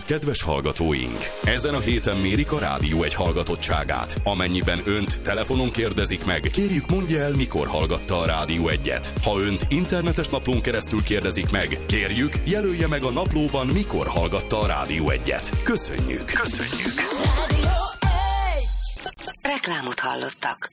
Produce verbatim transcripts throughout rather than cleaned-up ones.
Kedves hallgatóink! Ezen a héten mérik a Rádió egy hallgatottságát. Amennyiben önt telefonon kérdezik meg, kérjük mondja el, mikor hallgatta a Rádió egyet. Ha önt internetes naplón keresztül kérdezik meg, kérjük jelölje meg a naplóban, mikor hallgatta a Rádió egyet. Köszönjük! Köszönjük! Rádió egy! Reklámot hallottak.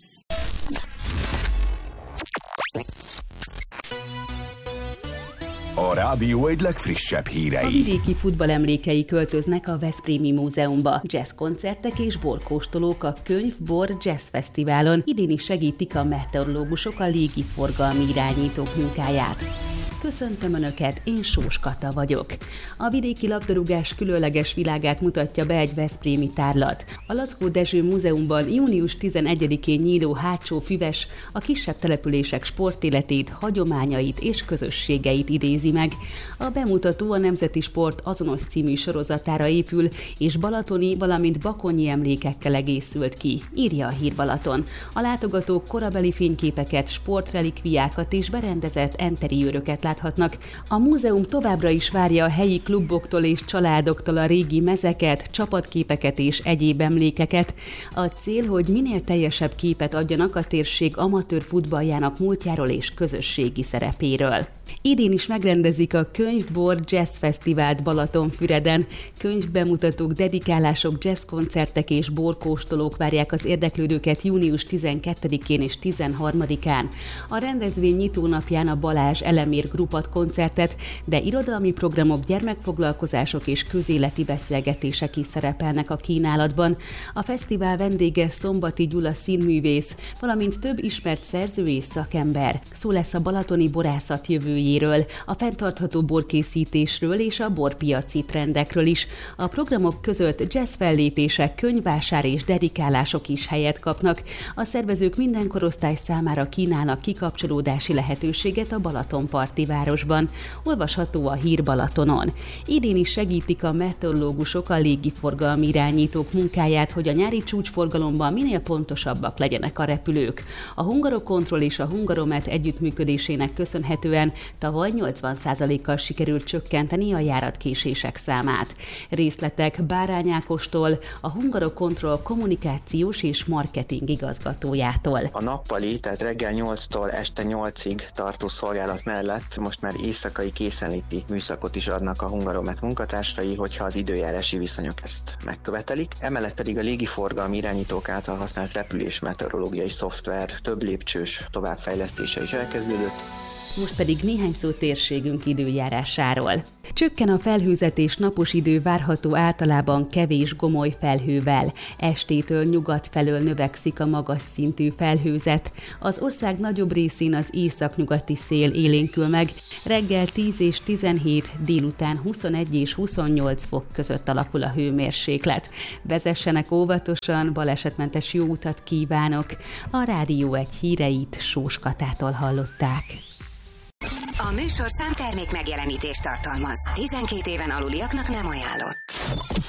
A Rádió egy legfrissebb hírei. A vidéki futballemlékei költöznek a Veszprémi Múzeumba. Jazzkoncertek és borkóstolók a Könyv-Bor Jazz Fesztiválon. Idén is segítik a meteorológusok a légiforgalmi irányítók munkáját. Köszöntöm Önöket, én Sós Kata vagyok. A vidéki labdarúgás különleges világát mutatja be egy veszprémi tárlat. A Lackó Dezső Múzeumban június tizenegyedikén nyíló Hátsó Füves a kisebb települések sportéletét, hagyományait és közösségeit idézi meg. A bemutató a Nemzeti Sport azonos című sorozatára épül, és balatoni, valamint bakonyi emlékekkel egészült ki, írja a Hír Balaton. A látogatók korabeli fényképeket, sportrelikviákat és berendezett enteriőröket láthatnak. A múzeum továbbra is várja a helyi kluboktól és családoktól a régi mezeket, csapatképeket és egyéb emlékeket. A cél, hogy minél teljesebb képet adjanak a térség amatőr futballjának múltjáról és közösségi szerepéről. Idén is megrendezik a Könyv-Bor Jazz Fesztivált Balatonfüreden. Könyvbemutatók, dedikálások, jazzkoncertek és borkóstolók várják az érdeklődőket június tizenkettedikén és tizenharmadikán. A rendezvény nyitónapján a Balázs Elemér Grupat koncertet, de irodalmi programok, gyermekfoglalkozások és közéleti beszélgetések is szerepelnek a kínálatban. A fesztivál vendége Szombati Gyula színművész, valamint több ismert szerző és szakember. Szó lesz a balatoni borászat jövőjéről, a fenntartható borkészítésről és a borpiaci trendekről is. A programok között jazz fellépések, könyvvásár és dedikálások is helyet kapnak. A szervezők minden korosztály számára kínálnak kikapcsolódási lehetőséget a Balatonparti városban. Olvasható a Hír Balatonon. Idén is segítik a meteorológusok a légiforgalmi irányítók munkáját, hogy a nyári csúcsforgalomban minél pontosabbak legyenek a repülők. A Hungarocontrol és a Hungaromet együttműködésének köszönhetően tavaly nyolcvan százalékkal sikerült csökkenteni a járatkésések számát. Részletek Bárány Ákostól, a Hungarocontrol kommunikációs és marketing igazgatójától. A nappali, tehát reggel nyolctól este nyolcig tartó szolgálat mellett most már éjszakai készenléti műszakot is adnak a Hungaromet munkatársai, hogyha az időjárási viszonyok ezt megkövetelik. Emellett pedig a légiforgalmi irányítók által használt repülés meteorológiai szoftver több lépcsős továbbfejlesztése is elkezdődött. Most pedig néhány szó térségünk időjárásáról. Csökken a felhőzet és napos idő várható általában kevés gomoly felhővel. Estétől nyugat felől növekszik a magas szintű felhőzet. Az ország nagyobb részén az északnyugati szél élénkül meg. Reggel tíz és tizenhét, délután huszonegy és huszonnyolc fok között alakul a hőmérséklet. Vezessenek óvatosan, balesetmentes jó utat kívánok. A Rádió egy híreit Sós Katától hallották. A műsorszám termék megjelenítést tartalmaz. tizenkét éven aluliaknak nem ajánlott.